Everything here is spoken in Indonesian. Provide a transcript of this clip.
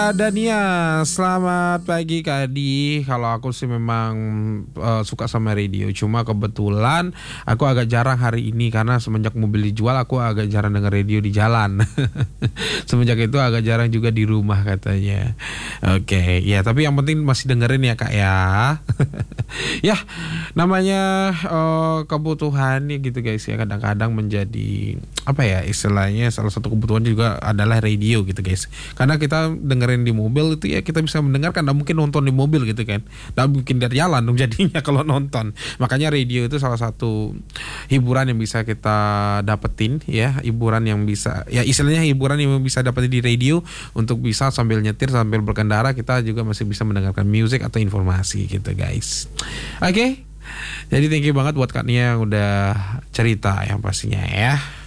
Dania, selamat pagi Kak Adi. Kalau aku sih memang suka sama radio. Cuma kebetulan aku agak jarang hari ini karena semenjak mobil dijual aku agak jarang denger radio di jalan. Semenjak itu agak jarang juga di rumah katanya. Oke, ya tapi yang penting masih dengerin ya Kak ya. Ya, namanya kebutuhan ya gitu guys ya, kadang-kadang menjadi apa ya istilahnya, salah satu kebutuhan juga adalah radio gitu guys. Karena kita dengerin di mobil itu ya kita bisa mendengarkan, nggak mungkin nonton di mobil gitu kan, nggak mungkin dari jalan dong jadinya kalau nonton. Makanya radio itu salah satu hiburan yang bisa kita dapetin ya, hiburan yang bisa ya istilahnya hiburan yang bisa dapetin di radio, untuk bisa sambil nyetir sambil berkendara kita juga masih bisa mendengarkan musik atau informasi gitu guys. Oke, jadi thank you banget buat Kak Nia yang udah cerita yang pastinya ya.